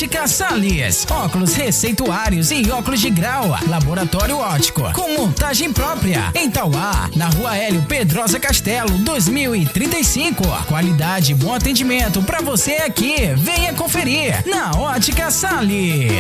Ótica Salles, óculos receituários e óculos de grau, laboratório óptico, com montagem própria, em Tauá, na Rua Hélio Pedrosa Castelo, 2035. Qualidade e bom atendimento pra você aqui. Venha conferir na Ótica Salles.